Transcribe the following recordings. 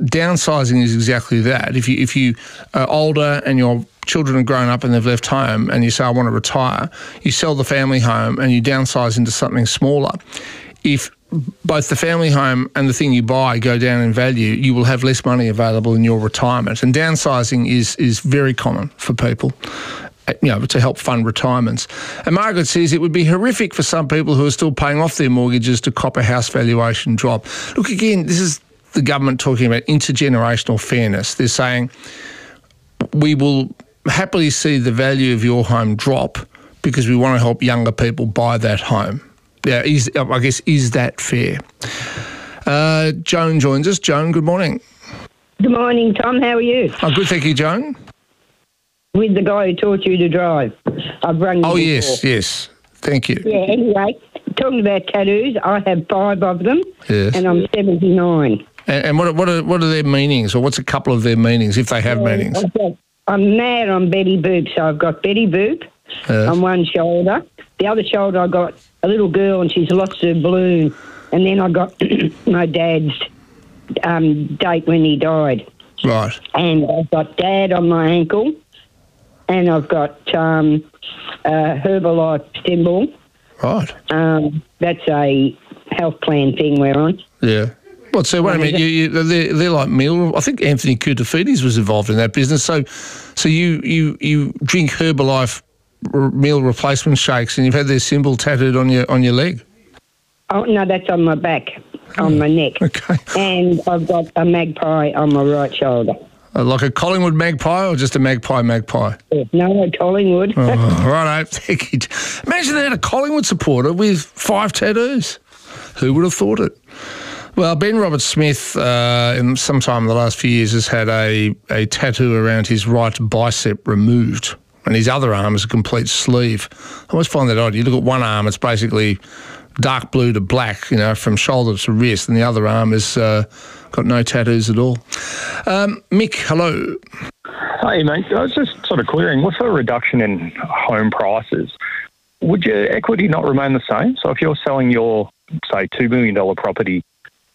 downsizing is exactly that. If you are older and your children have grown up and they've left home and you say, I want to retire, you sell the family home and you downsize into something smaller. If both the family home and the thing you buy go down in value, you will have less money available in your retirement. And downsizing is very common for people, to help fund retirements. And Margaret says it would be horrific for some people who are still paying off their mortgages to cop a house valuation drop. Look, again, this is the government talking about intergenerational fairness. They're saying we will happily see the value of your home drop because we want to help younger people buy that home. Yeah, is that fair? Joan joins us. Joan, good morning. Good morning, Tom. How are you? Oh, good, thank you, Joan. With the guy who taught you to drive. I've rung you before. Yes. Thank you. Yeah, anyway, talking about tattoos, I have 5 of them, yes. And I'm 79. And what are their meanings, or what's a couple of their meanings, if they have meanings? I'm mad on Betty Boop, so I've got Betty Boop on one shoulder. The other shoulder I got a little girl and she's lost her balloon. And then I got my dad's date when he died. Right. And I've got Dad on my ankle. And I've got Herbalife symbol. Right. That's a health plan thing we're on. Yeah. Well, so wait a minute. They're like meal. I think Anthony Koutafidis was involved in that business. So you drink Herbalife meal replacement shakes, and you've had their symbol tattooed on your leg. Oh no, that's on my back, on my neck. Okay. And I've got a magpie on my right shoulder. Like a Collingwood magpie, or just a magpie? No, Collingwood. Oh, righto. Thank you. Imagine they had a Collingwood supporter with 5 tattoos. Who would have thought it? Well, Ben Roberts-Smith, in some time in the last few years, has had a tattoo around his right bicep removed, and his other arm is a complete sleeve. I always find that odd. You look at one arm, it's basically dark blue to black, from shoulder to wrist, and the other arm is got no tattoos at all. Mick, hello. Hey, mate. I was just sort of querying, with a reduction in home prices, would your equity not remain the same? So if you're selling your, say, $2 million property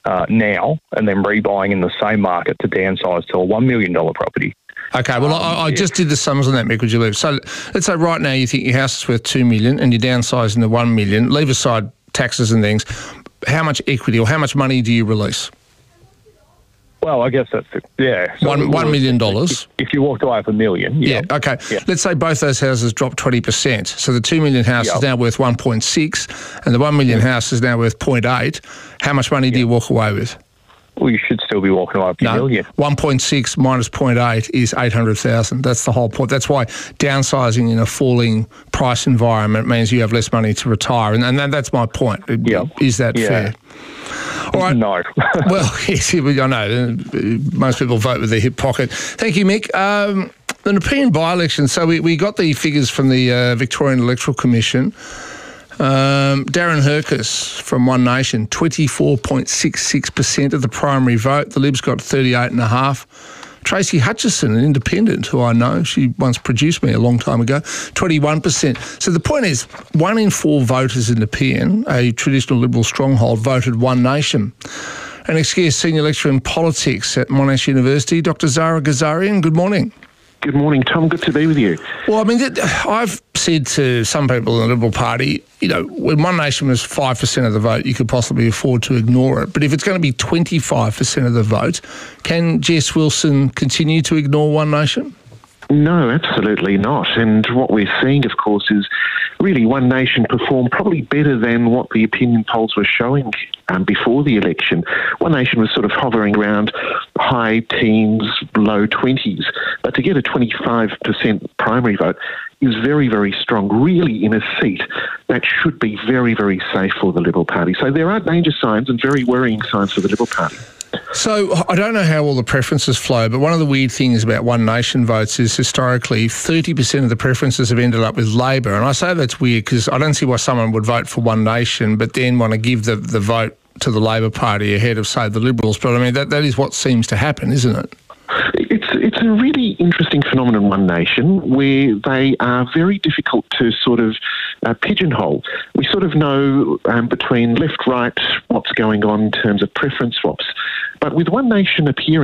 now and then rebuying in the same market to downsize to a $1 million property. Okay, well, I just did the sums on that, Mick, would you believe? So let's say right now you think your house is worth $2 million and you're downsizing to $1 million, leave aside taxes and things, how much equity or how much money do you release? Well, I guess that's, So $1 million. If you walked away with $1 million. Yeah, okay. Yeah. Let's say both those houses drop 20%. So the $2 million house is now worth 1.6 and the $1 million house is now worth 0.8. How much money do you walk away with? Well, you should still be walking away with $1 million. 1.6 minus 0.8 is 800,000. That's the whole point. That's why downsizing in a falling price environment means you have less money to retire. And that's my point. Is that fair? All right. No. Well, yes, I know. Most people vote with their hip pocket. Thank you, Mick. The Nepean by-election, so we got the figures from the Victorian Electoral Commission. Darren Hercus from One Nation, 24.66% of the primary vote. The Libs got 38.5%. Tracy Hutchison, an independent who I know, she once produced me a long time ago, 21%. So the point is, 1 in 4 voters in Nepean, a traditional Liberal stronghold, voted One Nation. And Executive Senior Lecturer in Politics at Monash University, Dr. Zara Ghazarian, good morning. Good morning, Tom. Good to be with you. Well, I mean, I've said to some people in the Liberal Party, when One Nation was 5% of the vote, you could possibly afford to ignore it. But if it's going to be 25% of the vote, can Jess Wilson continue to ignore One Nation? No, absolutely not. And what we're seeing, of course, is really One Nation performed probably better than what the opinion polls were showing before the election. One Nation was sort of hovering around high teens, low 20s. But to get a 25% primary vote is very, very strong, really in a seat that should be very, very safe for the Liberal Party. So there are danger signs and very worrying signs for the Liberal Party. So I don't know how all the preferences flow, but one of the weird things about One Nation votes is historically 30% of the preferences have ended up with Labor. And I say that's weird because I don't see why someone would vote for One Nation but then want to give the vote to the Labor Party ahead of, say, the Liberals. But I mean, that is what seems to happen, isn't it? It's a really interesting phenomenon, One Nation, where they are very difficult to sort of pigeonhole. We sort of know between left, right, what's going on in terms of preference swaps. But with One Nation appearing